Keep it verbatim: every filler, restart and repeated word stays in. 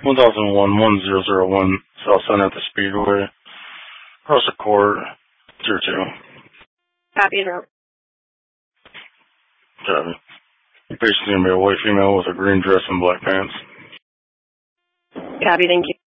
one thousand one, one zero zero one, South Center at the Speedway, Russell Court, tier two. Copy and route. Copy. The patient's going to be a white female with a green dress and black pants. Copy, thank you.